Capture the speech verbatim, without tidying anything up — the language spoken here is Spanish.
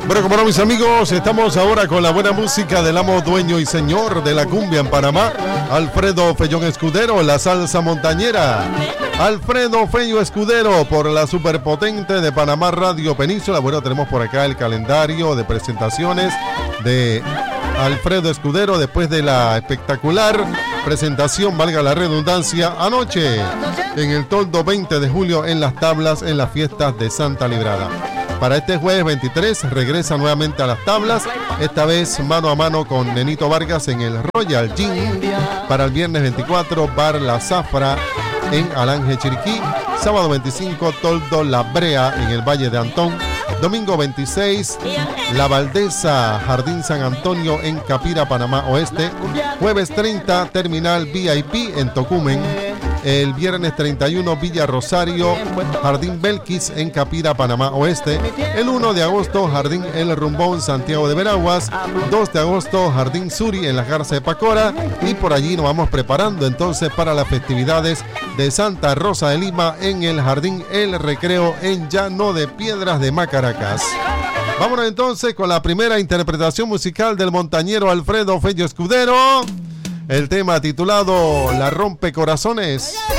Bueno, como no, mis amigos, estamos ahora con la buena música del amo, dueño y señor de la cumbia en Panamá, Alfredo Fellón Escudero, la salsa montañera. Alfredo Fello Escudero por la superpotente de Panamá Radio Península. Bueno, tenemos por acá el calendario de presentaciones de Alfredo Escudero después de la espectacular presentación, valga la redundancia, anoche en el toldo veinte de julio en Las Tablas en las fiestas de Santa Librada. Para este jueves veintitrés regresa nuevamente a Las Tablas, esta vez mano a mano con Nenito Vargas en el Royal Gin. Para el viernes veinticuatro, Bar La Zafra en Alange, Chiriquí. Sábado veinticinco, Toldo La Brea en el Valle de Antón. Domingo veintiséis, La Valdesa, Jardín San Antonio en Capira, Panamá Oeste. Jueves treinta, Terminal V I P en Tocumen. El viernes treinta y uno, Villa Rosario, Jardín Belkis en Capira, Panamá Oeste. El uno de agosto, Jardín El Rumbón, Santiago de Veraguas. dos de agosto, Jardín Suri en las Garzas de Pacora. Y por allí nos vamos preparando entonces para las festividades de Santa Rosa de Lima en el Jardín El Recreo en Llano de Piedras de Macaracas. Vámonos entonces con la primera interpretación musical del montañero Alfredo Fello Escudero. El tema titulado La Rompe Corazones.